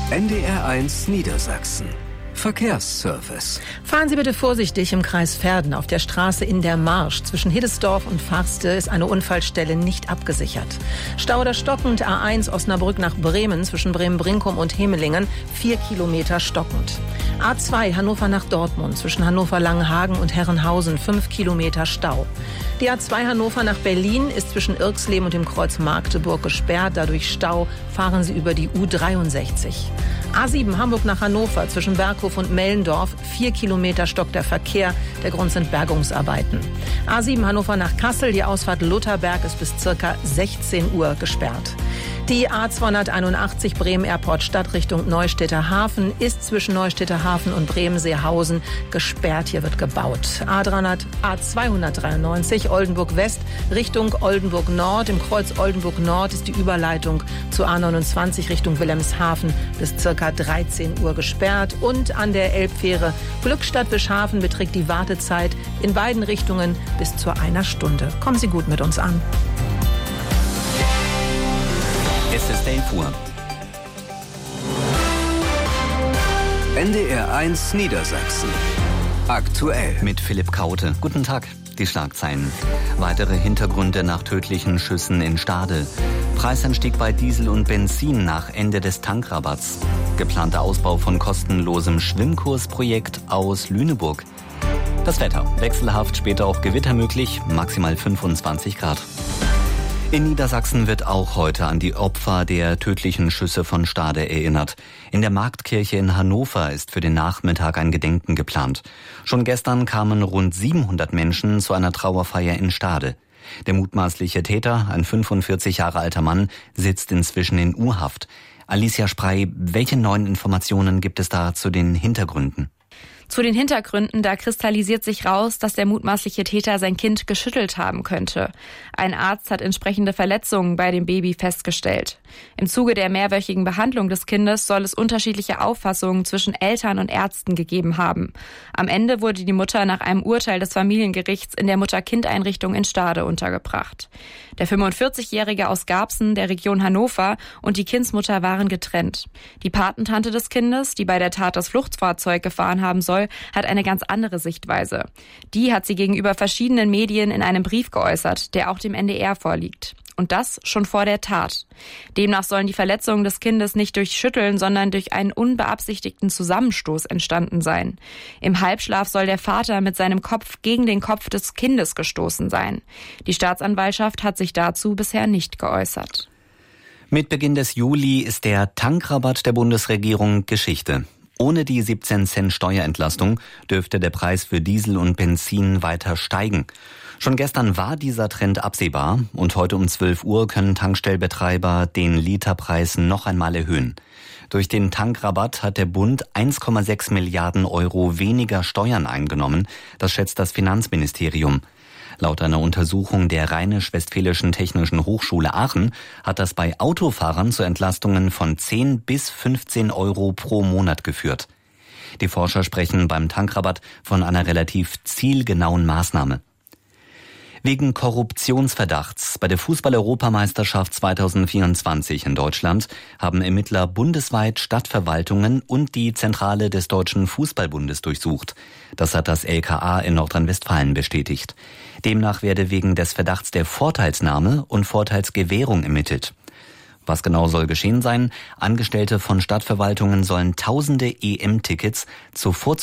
NDR1 Niedersachsen. Verkehrsservice. Fahren Sie bitte vorsichtig im Kreis Verden. Auf der Straße in der Marsch zwischen Hiddesdorf und Farste ist eine Unfallstelle nicht abgesichert. Stau oder stockend A1 Osnabrück nach Bremen zwischen Bremen-Brinkum und Hemelingen 4 Kilometer stockend. A2 Hannover nach Dortmund zwischen Hannover-Langenhagen und Herrenhausen 5 Kilometer Stau. Die A2 Hannover nach Berlin ist zwischen Irxleben und dem Kreuz Magdeburg gesperrt. Dadurch Stau. Fahren Sie über die U63. A7 Hamburg nach Hannover zwischen Berghof und Mellendorf 4 Kilometer stockt der Verkehr. Der Grund sind Bergungsarbeiten. A7 Hannover nach Kassel. Die Ausfahrt Lutherberg ist bis ca. 16 Uhr gesperrt. Die A281 Bremen Airport Stadt Richtung Neustädter Hafen ist zwischen Neustädter Hafen und Bremen-Seehausen gesperrt. Hier wird gebaut. A293 Oldenburg West Richtung Oldenburg Nord. Im Kreuz Oldenburg Nord ist die Überleitung zu A29 Richtung Wilhelmshaven bis ca. 13 Uhr gesperrt. Und an der Elbfähre Glückstadt-Wischhafen beträgt die Wartezeit in beiden Richtungen bis zu 1 Stunde. Kommen Sie gut mit uns an. Es ist 11 Uhr. NDR1 Niedersachsen. Aktuell. Mit Philipp Kaute. Guten Tag. Die Schlagzeilen. Weitere Hintergründe nach tödlichen Schüssen in Stade. Preisanstieg bei Diesel und Benzin nach Ende des Tankrabatts. Geplanter Ausbau von kostenlosem Schwimmkursprojekt aus Lüneburg. Das Wetter. Wechselhaft, später auch Gewitter möglich. Maximal 25 Grad. In Niedersachsen wird auch heute an die Opfer der tödlichen Schüsse von Stade erinnert. In der Marktkirche in Hannover ist für den Nachmittag ein Gedenken geplant. Schon gestern kamen rund 700 Menschen zu einer Trauerfeier in Stade. Der mutmaßliche Täter, ein 45 Jahre alter Mann, sitzt inzwischen in U-Haft. Alicia Sprey, welche neuen Informationen gibt es da zu den Hintergründen? Zu den Hintergründen, da kristallisiert sich raus, dass der mutmaßliche Täter sein Kind geschüttelt haben könnte. Ein Arzt hat entsprechende Verletzungen bei dem Baby festgestellt. Im Zuge der mehrwöchigen Behandlung des Kindes soll es unterschiedliche Auffassungen zwischen Eltern und Ärzten gegeben haben. Am Ende wurde die Mutter nach einem Urteil des Familiengerichts in der Mutter-Kind-Einrichtung in Stade untergebracht. Der 45-Jährige aus Garbsen, der Region Hannover, und die Kindsmutter waren getrennt. Die Patentante des Kindes, die bei der Tat das Fluchtfahrzeug gefahren haben soll, hat eine ganz andere Sichtweise. Die hat sie gegenüber verschiedenen Medien in einem Brief geäußert, der auch dem NDR vorliegt. Und das schon vor der Tat. Demnach sollen die Verletzungen des Kindes nicht durch Schütteln, sondern durch einen unbeabsichtigten Zusammenstoß entstanden sein. Im Halbschlaf soll der Vater mit seinem Kopf gegen den Kopf des Kindes gestoßen sein. Die Staatsanwaltschaft hat sich dazu bisher nicht geäußert. Mit Beginn des Juli ist der Tankrabatt der Bundesregierung Geschichte. Ohne die 17 Cent Steuerentlastung dürfte der Preis für Diesel und Benzin weiter steigen. Schon gestern war dieser Trend absehbar und heute um 12 Uhr können Tankstellbetreiber den Literpreis noch einmal erhöhen. Durch den Tankrabatt hat der Bund 1,6 Milliarden Euro weniger Steuern eingenommen, das schätzt das Finanzministerium. Laut einer Untersuchung der Rheinisch-Westfälischen Technischen Hochschule Aachen hat das bei Autofahrern zu Entlastungen von 10 bis 15 Euro pro Monat geführt. Die Forscher sprechen beim Tankrabatt von einer relativ zielgenauen Maßnahme. Wegen Korruptionsverdachts bei der Fußball-Europameisterschaft 2024 in Deutschland haben Ermittler bundesweit Stadtverwaltungen und die Zentrale des Deutschen Fußballbundes durchsucht. Das hat das LKA in Nordrhein-Westfalen bestätigt. Demnach werde wegen des Verdachts der Vorteilsnahme und Vorteilsgewährung ermittelt. Was genau soll geschehen sein? Angestellte von Stadtverwaltungen sollen tausende EM-Tickets zur